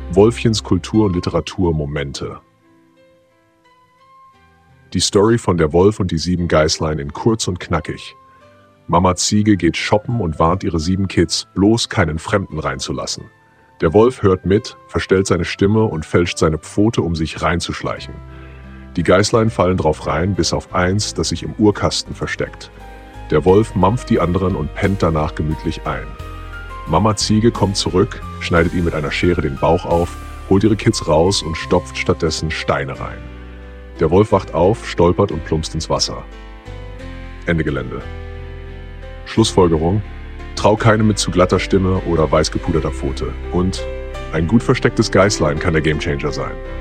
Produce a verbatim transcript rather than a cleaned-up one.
Wolfchens Kultur- und Literaturmomente. Die Story von der Wolf und die sieben Geißlein in kurz und knackig. Mama Ziege geht shoppen und warnt ihre sieben Kids, bloß keinen Fremden reinzulassen. Der Wolf hört mit, verstellt seine Stimme und fälscht seine Pfote, um sich reinzuschleichen. Die Geißlein fallen drauf rein, bis auf eins, das sich im Urkasten versteckt. Der Wolf mampft die anderen und pennt danach gemütlich ein. Mama Ziege kommt zurück, schneidet ihm mit einer Schere den Bauch auf, holt ihre Kids raus und stopft stattdessen Steine rein. Der Wolf wacht auf, stolpert und plumpst ins Wasser. Ende Gelände. Schlussfolgerung: Trau keinem mit zu glatter Stimme oder weiß gepuderter Pfote. Und ein gut verstecktes Geißlein kann der Gamechanger sein.